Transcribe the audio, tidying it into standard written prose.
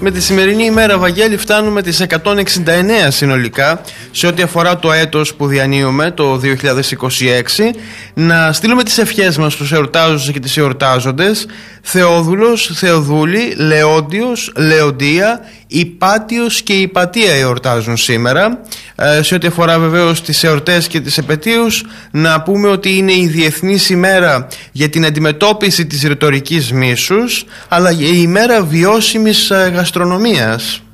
Με τη σημερινή ημέρα, Βαγγέλη, φτάνουμε τις 169 συνολικά σε ό,τι αφορά το έτος που διανύουμε, το 2026. Να στείλουμε τις ευχές μας στους εορτάζοντες και τις εορτάζοντες. Θεόδουλος, Θεοδούλη, Λεόντιος, Λεοντία, Υπάτιος και Υπατία εορτάζουν σήμερα. Σε ό,τι αφορά βεβαίως τις εορτές και τις επετείους, να πούμε ότι είναι η Διεθνής ημέρα για την αντιμετώπιση της ρητορικής μίσους, αλλά η ημέρα βιώσιμης γαστρονομίας.